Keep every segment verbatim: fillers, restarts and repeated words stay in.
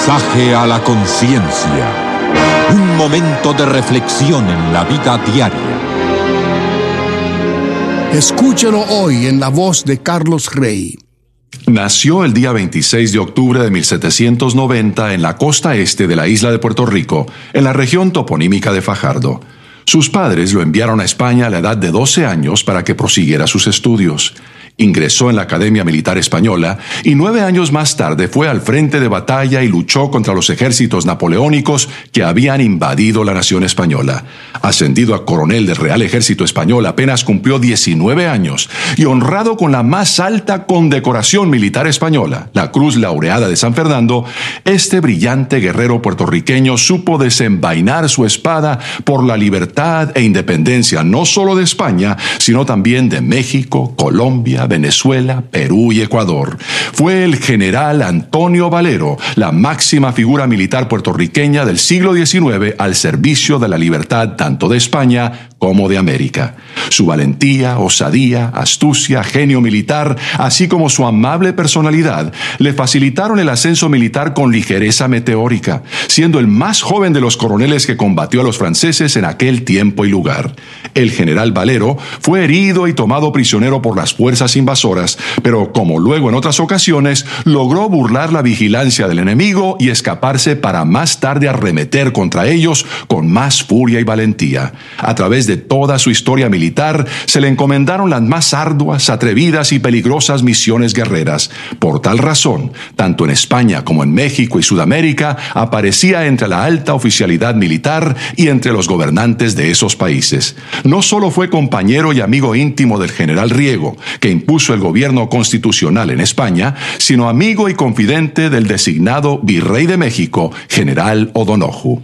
Mensaje a la conciencia. Un momento de reflexión en la vida diaria. Escúchelo hoy en la voz de Carlos Rey. Nació el día veintiséis de octubre de mil setecientos noventa en la costa este de la isla de Puerto Rico, en la región toponímica de Fajardo. Sus padres lo enviaron a España a la edad de doce años para que prosiguiera sus estudios. Ingresó en la Academia Militar Española y nueve años más tarde fue al frente de batalla y luchó contra los ejércitos napoleónicos que habían invadido la nación española. Ascendido a coronel del Real Ejército Español, apenas cumplió diecinueve años y honrado con la más alta condecoración militar española, la Cruz Laureada de San Fernando, este brillante guerrero puertorriqueño supo desenvainar su espada por la libertad e independencia no solo de España, sino también de México, Colombia, Venezuela, Perú y Ecuador. Fue el general Antonio Valero, la máxima figura militar puertorriqueña del siglo diecinueve al servicio de la libertad tanto de España como de América. Su valentía, osadía, astucia, genio militar, así como su amable personalidad, le facilitaron el ascenso militar con ligereza meteórica, siendo el más joven de los coroneles que combatió a los franceses en aquel tiempo y lugar. El general Valero fue herido y tomado prisionero por las fuerzas invasoras, pero como luego en otras ocasiones, logró burlar la vigilancia del enemigo y escaparse para más tarde arremeter contra ellos con más furia y valentía. A través de toda su historia militar, se le encomendaron las más arduas, atrevidas y peligrosas misiones guerreras. Por tal razón, tanto en España como en México y Sudamérica, aparecía entre la alta oficialidad militar y entre los gobernantes de esos países. No solo fue compañero y amigo íntimo del general Riego, que impuso el gobierno constitucional en España, sino amigo y confidente del designado virrey de México, general O'Donoghue.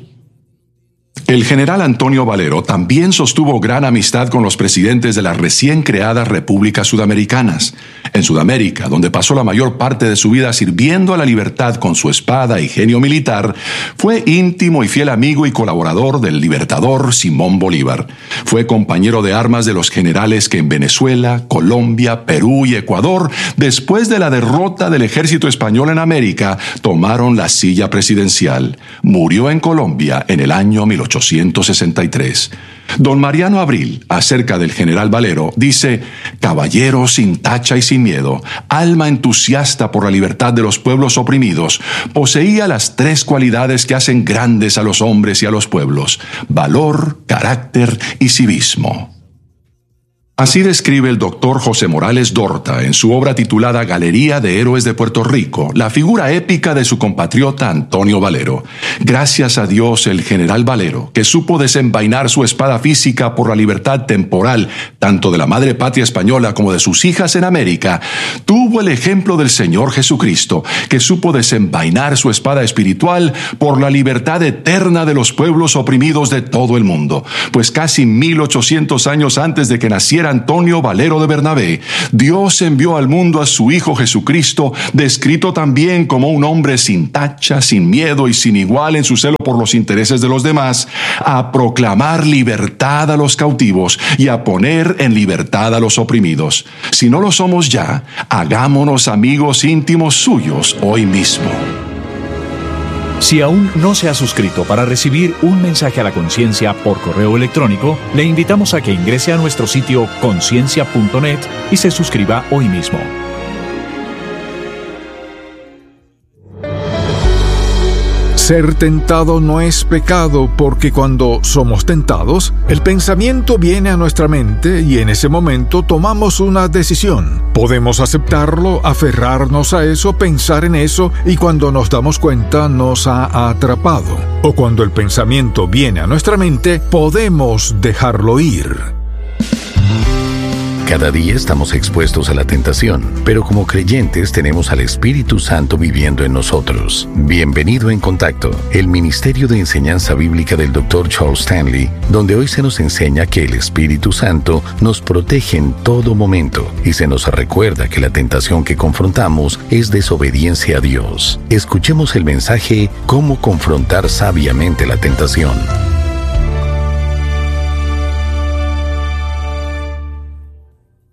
El general Antonio Valero también sostuvo gran amistad con los presidentes de las recién creadas repúblicas sudamericanas. En Sudamérica, donde pasó la mayor parte de su vida sirviendo a la libertad con su espada y genio militar, fue íntimo y fiel amigo y colaborador del libertador Simón Bolívar. Fue compañero de armas de los generales que en Venezuela, Colombia, Perú y Ecuador, después de la derrota del ejército español en América, tomaron la silla presidencial. Murió en Colombia en el año mil ochocientos sesenta y tres. Don Mariano Abril, acerca del general Valero, dice: caballero sin tacha y sin miedo, alma entusiasta por la libertad de los pueblos oprimidos, poseía las tres cualidades que hacen grandes a los hombres y a los pueblos: valor, carácter y civismo. Así describe el doctor José Morales Dorta en su obra titulada Galería de Héroes de Puerto Rico, la figura épica de su compatriota Antonio Valero. Gracias a Dios, el general Valero, que supo desenvainar su espada física por la libertad temporal, tanto de la madre patria española como de sus hijas en América, tuvo el ejemplo del Señor Jesucristo, que supo desenvainar su espada espiritual por la libertad eterna de los pueblos oprimidos de todo el mundo. Pues casi mil ochocientos años antes de que naciera Antonio Valero de Bernabé, Dios envió al mundo a su Hijo Jesucristo, descrito también como un hombre sin tacha, sin miedo y sin igual en su celo por los intereses de los demás, a proclamar libertad a los cautivos y a poner en libertad a los oprimidos. Si no lo somos ya, hagámonos amigos íntimos suyos hoy mismo. Si aún no se ha suscrito para recibir un mensaje a la conciencia por correo electrónico, le invitamos a que ingrese a nuestro sitio conciencia punto net y se suscriba hoy mismo. Ser tentado no es pecado porque cuando somos tentados, el pensamiento viene a nuestra mente y en ese momento tomamos una decisión. Podemos aceptarlo, aferrarnos a eso, pensar en eso y cuando nos damos cuenta nos ha atrapado. O cuando el pensamiento viene a nuestra mente, podemos dejarlo ir. Cada día estamos expuestos a la tentación, pero como creyentes tenemos al Espíritu Santo viviendo en nosotros. Bienvenido en Contacto, el Ministerio de Enseñanza Bíblica del doctor Charles Stanley, donde hoy se nos enseña que el Espíritu Santo nos protege en todo momento y se nos recuerda que la tentación que confrontamos es desobediencia a Dios. Escuchemos el mensaje Cómo confrontar sabiamente la tentación.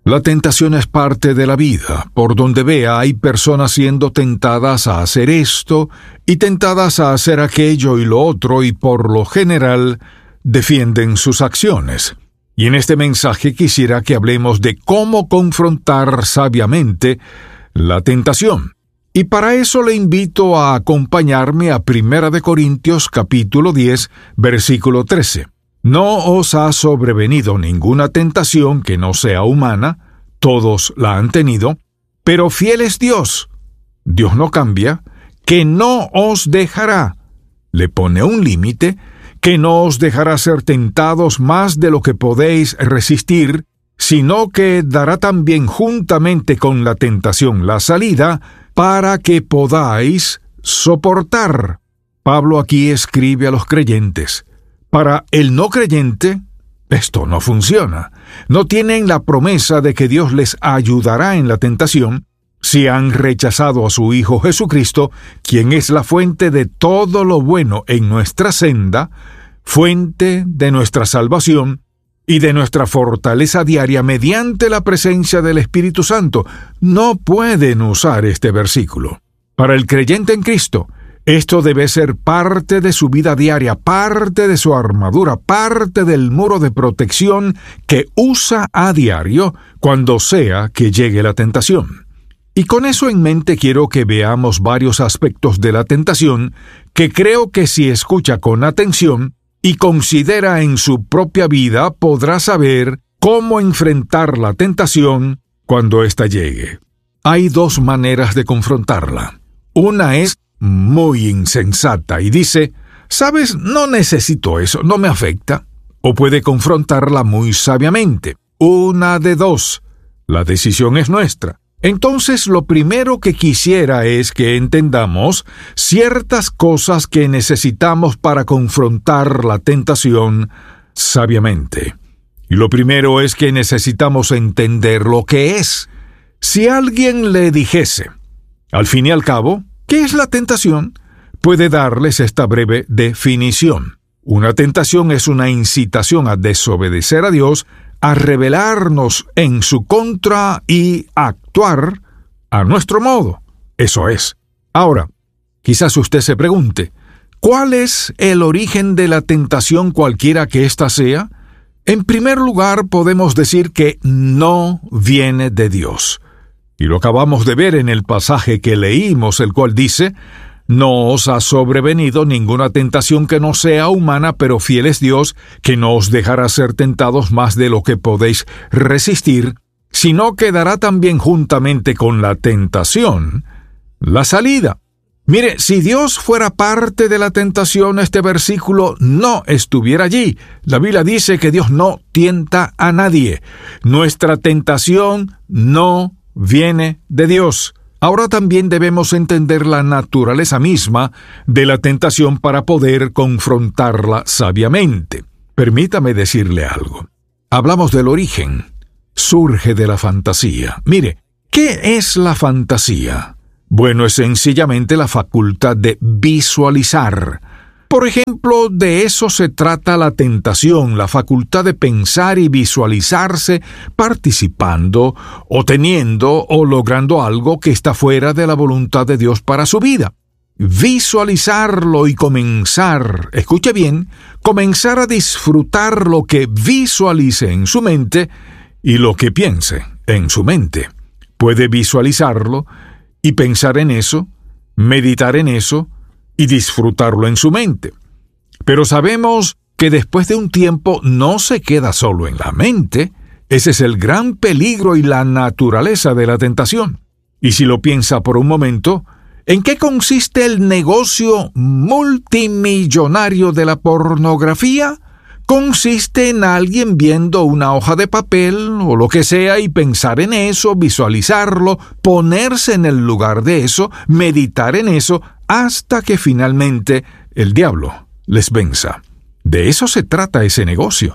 La tentación es parte de la vida. Por donde vea hay personas siendo tentadas a hacer esto y tentadas a hacer aquello y lo otro, y por lo general defienden sus acciones. Y en este mensaje quisiera que hablemos de cómo confrontar sabiamente la tentación. Y para eso le invito a acompañarme a Primera de Corintios capítulo diez, versículo trece. No os ha sobrevenido ninguna tentación que no sea humana, todos la han tenido, pero fiel es Dios. Dios no cambia, que no os dejará. Le pone un límite, que no os dejará ser tentados más de lo que podéis resistir, sino que dará también juntamente con la tentación la salida, para que podáis soportar. Pablo aquí escribe a los creyentes. Para el no creyente, esto no funciona. No tienen la promesa de que Dios les ayudará en la tentación si han rechazado a su Hijo Jesucristo, quien es la fuente de todo lo bueno en nuestra senda, fuente de nuestra salvación y de nuestra fortaleza diaria mediante la presencia del Espíritu Santo. No pueden usar este versículo. Para el creyente en Cristo, esto debe ser parte de su vida diaria, parte de su armadura, parte del muro de protección que usa a diario cuando sea que llegue la tentación. Y con eso en mente quiero que veamos varios aspectos de la tentación que creo que si escucha con atención y considera en su propia vida podrá saber cómo enfrentar la tentación cuando ésta llegue. Hay dos maneras de confrontarla. Una es muy insensata y dice, «¿Sabes? No necesito eso, no me afecta». O puede confrontarla muy sabiamente. Una de dos. La decisión es nuestra. Entonces, lo primero que quisiera es que entendamos ciertas cosas que necesitamos para confrontar la tentación sabiamente. Y lo primero es que necesitamos entender lo que es. Si alguien le dijese, al fin y al cabo, ¿qué es la tentación?, puede darles esta breve definición. Una tentación es una incitación a desobedecer a Dios, a rebelarnos en su contra y actuar a nuestro modo. Eso es. Ahora, quizás usted se pregunte, ¿cuál es el origen de la tentación cualquiera que ésta sea? En primer lugar, podemos decir que no viene de Dios. Y lo acabamos de ver en el pasaje que leímos, el cual dice, «No os ha sobrevenido ninguna tentación que no sea humana, pero fiel es Dios, que no os dejará ser tentados más de lo que podéis resistir, sino que dará también juntamente con la tentación la salida». Mire, si Dios fuera parte de la tentación, este versículo no estuviera allí. La Biblia dice que Dios no tienta a nadie. Nuestra tentación no viene de Dios. Ahora también debemos entender la naturaleza misma de la tentación para poder confrontarla sabiamente. Permítame decirle algo. Hablamos del origen. Surge de la fantasía. Mire, ¿qué es la fantasía? Bueno, es sencillamente la facultad de visualizar. Por ejemplo, de eso se trata la tentación, la facultad de pensar y visualizarse participando o teniendo o logrando algo que está fuera de la voluntad de Dios para su vida. Visualizarlo y comenzar, escuche bien, comenzar a disfrutar lo que visualice en su mente y lo que piense en su mente. Puede visualizarlo y pensar en eso, meditar en eso, y disfrutarlo en su mente. Pero sabemos que después de un tiempo no se queda solo en la mente. Ese es el gran peligro y la naturaleza de la tentación. Y si lo piensa por un momento, ¿en qué consiste el negocio multimillonario de la pornografía? Consiste en alguien viendo una hoja de papel o lo que sea y pensar en eso, visualizarlo, ponerse en el lugar de eso, meditar en eso, hasta que finalmente el diablo les venza. De eso se trata ese negocio,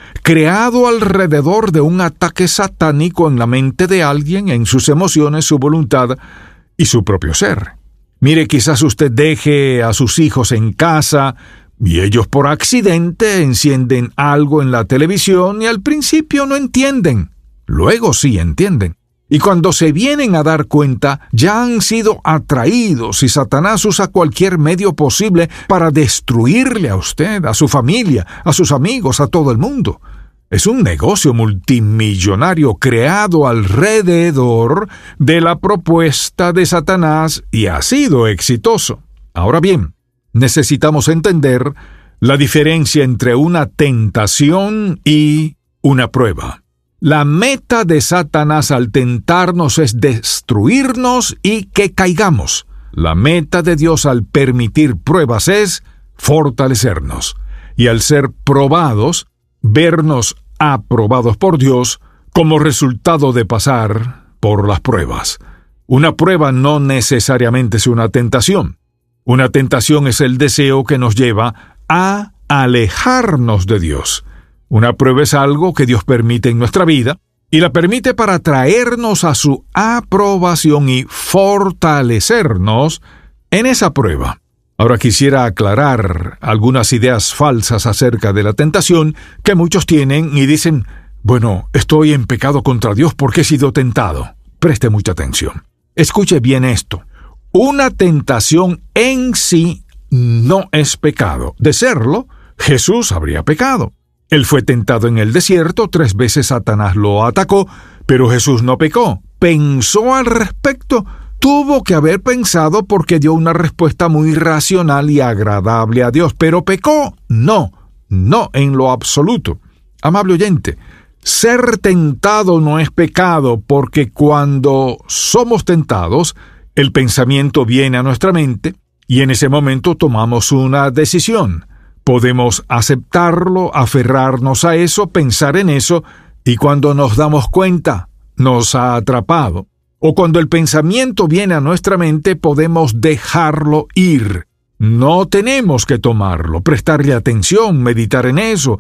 creado alrededor de un ataque satánico en la mente de alguien, en sus emociones, su voluntad y su propio ser. Mire, quizás usted deje a sus hijos en casa y ellos por accidente encienden algo en la televisión y al principio no entienden. luego sí entienden. Y cuando se vienen a dar cuenta, ya han sido atraídos y Satanás usa cualquier medio posible para destruirle a usted, a su familia, a sus amigos, a todo el mundo. Es un negocio multimillonario creado alrededor de la propuesta de Satanás y ha sido exitoso. Ahora bien, necesitamos entender la diferencia entre una tentación y una prueba. La meta de Satanás al tentarnos es destruirnos y que caigamos. La meta de Dios al permitir pruebas es fortalecernos. Y al ser probados, vernos aprobados por Dios como resultado de pasar por las pruebas. Una prueba no necesariamente es una tentación. Una tentación es el deseo que nos lleva a alejarnos de Dios. Una prueba es algo que Dios permite en nuestra vida y la permite para traernos a su aprobación y fortalecernos en esa prueba. Ahora quisiera aclarar algunas ideas falsas acerca de la tentación que muchos tienen y dicen, bueno, estoy en pecado contra Dios porque he sido tentado. Preste mucha atención. Escuche bien esto. Una tentación en sí no es pecado. De serlo, Jesús habría pecado. Él fue tentado en el desierto, tres veces Satanás lo atacó, pero Jesús no pecó. Pensó al respecto. Tuvo que haber pensado porque dio una respuesta muy racional y agradable a Dios, pero pecó. No, no en lo absoluto. Amable oyente, ser tentado no es pecado porque cuando somos tentados, el pensamiento viene a nuestra mente y en ese momento tomamos una decisión. Podemos aceptarlo, aferrarnos a eso, pensar en eso, y cuando nos damos cuenta, nos ha atrapado. O cuando el pensamiento viene a nuestra mente, podemos dejarlo ir. No tenemos que tomarlo, prestarle atención, meditar en eso,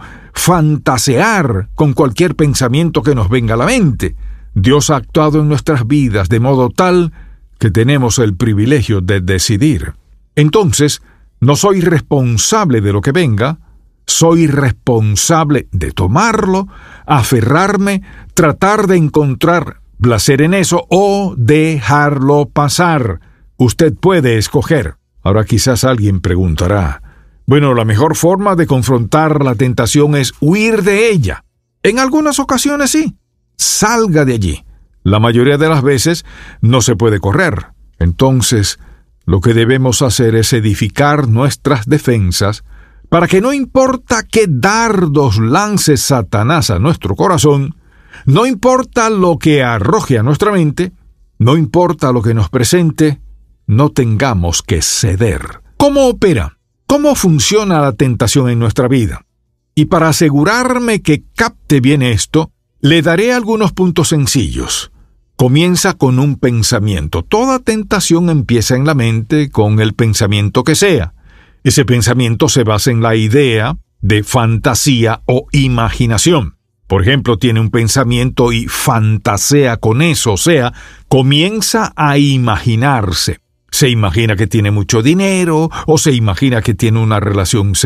fantasear con cualquier pensamiento que nos venga a la mente. Dios ha actuado en nuestras vidas de modo tal que tenemos el privilegio de decidir. Entonces, no soy responsable de lo que venga, soy responsable de tomarlo, aferrarme, tratar de encontrar placer en eso o dejarlo pasar. Usted puede escoger. Ahora quizás alguien preguntará, bueno, la mejor forma de confrontar la tentación es huir de ella. En algunas ocasiones sí. Salga de allí. La mayoría de las veces no se puede correr. Entonces, lo que debemos hacer es edificar nuestras defensas para que no importa qué dardos lance Satanás a nuestro corazón, no importa lo que arroje a nuestra mente, no importa lo que nos presente, no tengamos que ceder. ¿Cómo opera? ¿Cómo funciona la tentación en nuestra vida? Y para asegurarme que capte bien esto, le daré algunos puntos sencillos. Comienza con un pensamiento. Toda tentación empieza en la mente con el pensamiento que sea. Ese pensamiento se basa en la idea de fantasía o imaginación. Por ejemplo, tiene un pensamiento y fantasea con eso, o sea, comienza a imaginarse. Se imagina que tiene mucho dinero o se imagina que tiene una relación